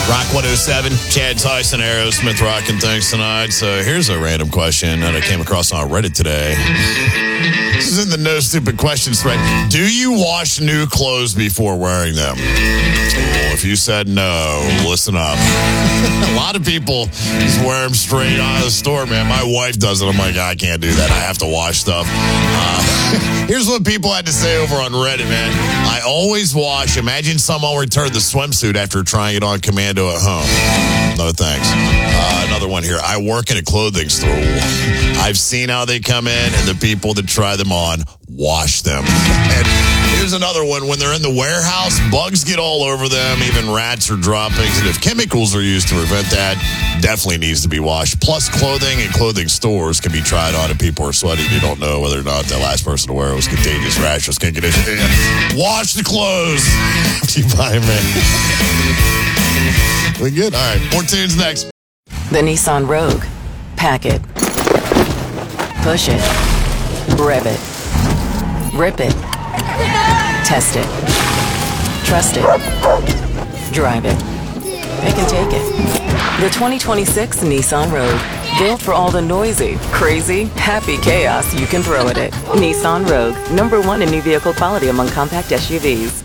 Rock 107, Chad Tyson, Aerosmith rocking things tonight. So here's a random question that I came across on Reddit today. This is in the No Stupid Questions thread. Do you wash new clothes before wearing them? Well, if you said no, listen up. A lot of people just wear them straight out of the store, man. My wife does it. I'm like, I can't do that. I have to wash stuff. Here's what people had to say over on Reddit, man. I always wash. Imagine someone returned the swimsuit after trying it on commando at home. No thanks. Another one here. I work in a clothing store. I've seen how they come in, and the people that try them on wash them. And here's another one. When they're in the warehouse, bugs get all over them, even rats or droppings. And if chemicals are used to prevent that, definitely needs to be washed. Plus, clothing and clothing stores can be tried on, and people are sweating. You don't know whether or not the last person to wear it was contagious, rash, or skin condition. Wash the clothes if you buy them in. We good? All right, more tunes next. The Nissan Rogue. Pack it. Push it. Rev it. Rip it. Test it. Trust it. Drive it. Pick and take it. The 2026 Nissan Rogue. Built for all the noisy, crazy, happy chaos you can throw at it. Nissan Rogue. #1 in new vehicle quality among compact SUVs.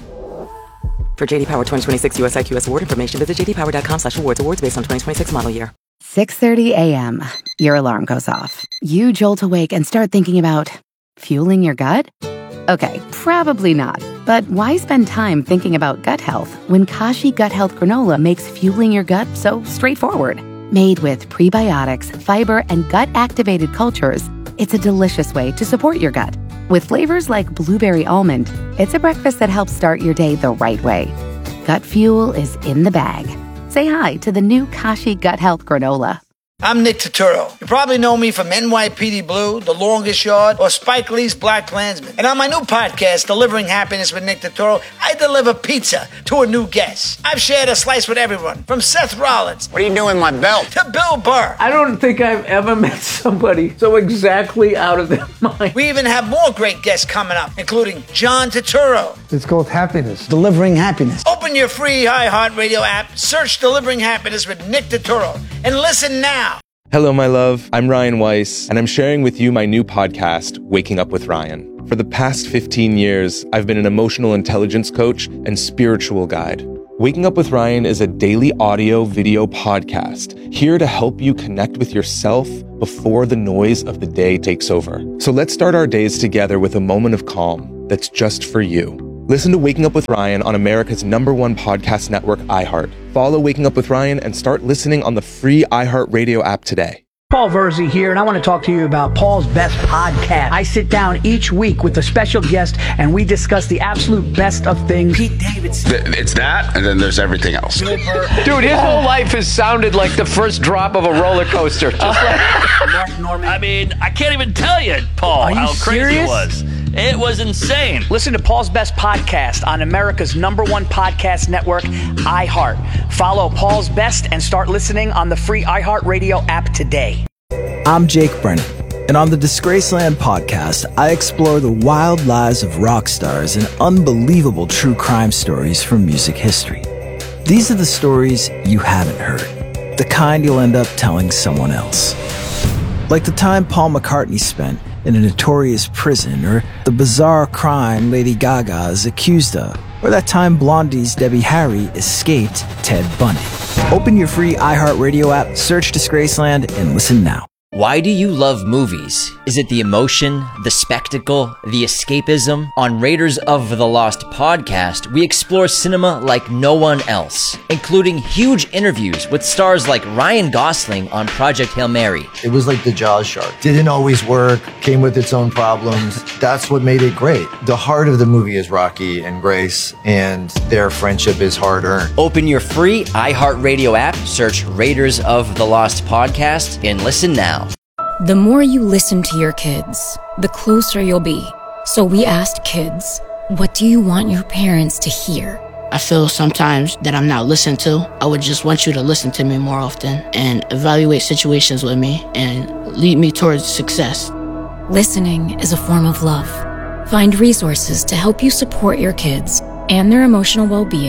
For JD Power 2026 US IQS award information, visit jdpower.com/awards. Awards based on 2026 model year. 6:30 a.m. Your alarm goes off. You jolt awake and start thinking about fueling your gut? Okay, probably not. But why spend time thinking about gut health when Kashi Gut Health Granola makes fueling your gut so straightforward? Made with prebiotics, fiber, and gut-activated cultures, it's a delicious way to support your gut. With flavors like blueberry almond, it's a breakfast that helps start your day the right way. Gut fuel is in the bag. Say hi to the new Kashi Gut Health Granola. I'm Nick Turturro. You probably know me from NYPD Blue, The Longest Yard, or Spike Lee's Black Klansman. And on my new podcast, Delivering Happiness with Nick Turturro, I deliver pizza to a new guest. I've shared a slice with everyone, from Seth Rollins. What are you doing with my belt? To Bill Burr. I don't think I've ever met somebody so exactly out of their mind. We even have more great guests coming up, including John Turturro. It's called Happiness. Delivering Happiness. Open your free iHeartRadio app, search Delivering Happiness with Nick Turturro, and listen now. Hello, my love. I'm Ryan Weiss, and I'm sharing with you my new podcast, Waking Up with Ryan. For the past 15 years, I've been an emotional intelligence coach and spiritual guide. Waking Up with Ryan is a daily audio-video podcast here to help you connect with yourself before the noise of the day takes over. So let's start our days together with a moment of calm that's just for you. Listen to Waking Up with Ryan on America's #1 podcast network, iHeart. Follow Waking Up with Ryan and start listening on the free iHeartRadio app today. Paul Verzi here, and I want to talk to you about Paul's Best Podcast. I sit down each week with a special guest, and we discuss the absolute best of things. Pete Davidson. It's that, and then there's everything else. Dude, his whole life has sounded like the first drop of a roller coaster. Just like Mark Norman. I mean, I can't even tell you, Paul, how crazy it was. It was insane. Listen to Paul's Best Podcast on America's #1 podcast network, iHeart. Follow Paul's Best and start listening on the free iHeartRadio app today. I'm Jake Brennan, and on the Disgraceland podcast, I explore the wild lives of rock stars and unbelievable true crime stories from music history. These are the stories you haven't heard, the kind you'll end up telling someone else. Like the time Paul McCartney spent in a notorious prison, or the bizarre crime Lady Gaga is accused of, or that time Blondie's Debbie Harry escaped Ted Bundy. Open your free iHeartRadio app, search Disgraceland, and listen now. Why do you love movies? Is it the emotion, the spectacle, the escapism? On Raiders of the Lost podcast, we explore cinema like no one else, including huge interviews with stars like Ryan Gosling on Project Hail Mary. It was like the Jaws shark. Didn't always work, came with its own problems. That's what made it great. The heart of the movie is Rocky and Grace, and their friendship is hard-earned. Open your free iHeartRadio app, search Raiders of the Lost podcast, and listen now. The more you listen to your kids, the closer you'll be. So we asked kids, what do you want your parents to hear? I feel sometimes that I'm not listened to. I would just want you to listen to me more often and evaluate situations with me and lead me towards success. Listening is a form of love. Find resources to help you support your kids and their emotional well-being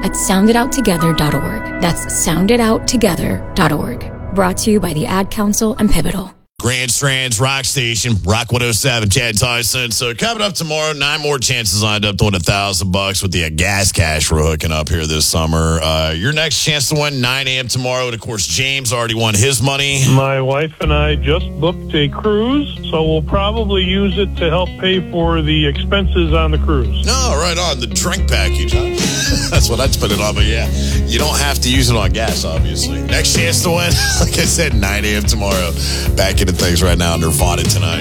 at soundidouttogether.org. That's soundidouttogether.org. Brought to you by the Ad Council and Pivotal. Grand Strand's Rock Station, Rock 107, Chad Tyson. So coming up tomorrow, 9 more chances lined up to win $1,000 with the gas cash we're hooking up here this summer. Your next chance to win, 9 a.m. tomorrow. And, of course, James already won his money. My wife and I just booked a cruise, so we'll probably use it to help pay for the expenses on the cruise. No, right on. The drink package, huh? That's what I'd spend it on. But, yeah, you don't have to use it on gas, obviously. Next chance to win, like I said, 9 a.m. tomorrow. Back into things right now, Nirvana tonight.